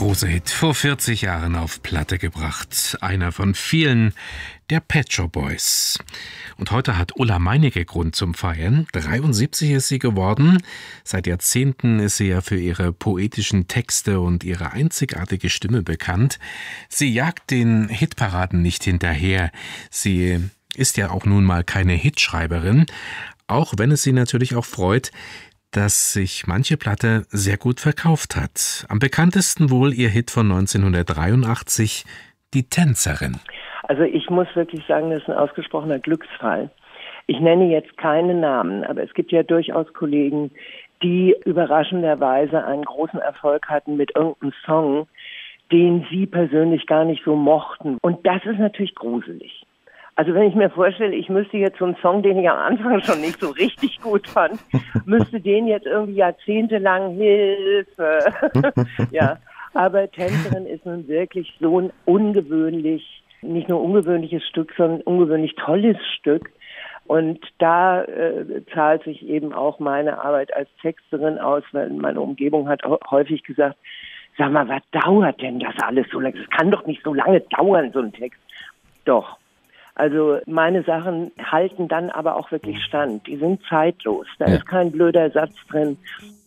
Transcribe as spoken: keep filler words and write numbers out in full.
große Hit, vor vierzig Jahren auf Platte gebracht. Einer von vielen, der Pet Shop Boys. Und heute hat Ulla Meinecke Grund zum Feiern. dreiundsiebzig ist sie geworden. Seit Jahrzehnten ist sie ja für ihre poetischen Texte und ihre einzigartige Stimme bekannt. Sie jagt den Hitparaden nicht hinterher. Sie ist ja auch nun mal keine Hitschreiberin, auch wenn es sie natürlich auch freut, dass sich manche Platte sehr gut verkauft hat. Am bekanntesten wohl ihr Hit von neunzehnhundertdreiundachtzig, Die Tänzerin. Also ich muss wirklich sagen, das ist ein ausgesprochener Glücksfall. Ich nenne jetzt keine Namen, aber es gibt ja durchaus Kollegen, die überraschenderweise einen großen Erfolg hatten mit irgendeinem Song, den sie persönlich gar nicht so mochten. Und das ist natürlich gruselig. Also wenn ich mir vorstelle, ich müsste jetzt so einen Song, den ich am Anfang schon nicht so richtig gut fand, müsste den jetzt irgendwie jahrzehntelang Hilfe. Ja, aber Tänzerin ist nun wirklich so ein ungewöhnlich, nicht nur ungewöhnliches Stück, sondern ein ungewöhnlich tolles Stück. Und da äh, zahlt sich eben auch meine Arbeit als Texterin aus, weil meine Umgebung hat häufig gesagt, sag mal, was dauert denn das alles so lange? Das kann doch nicht so lange dauern, so ein Text. Doch. Also meine Sachen halten dann aber auch wirklich stand. Die sind zeitlos. Da ist kein blöder Satz drin.